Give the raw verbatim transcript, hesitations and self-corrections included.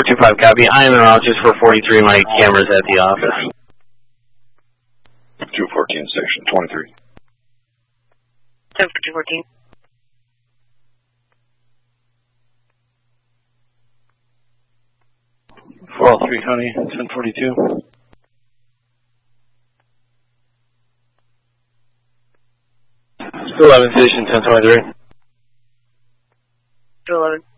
two five, copy. I am in office for forty-three. My camera's at the office. two fourteen, station twenty-three. ten for two fourteen. four oh three, County, ten forty-two. two eleven, station ten twenty-three. two eleven.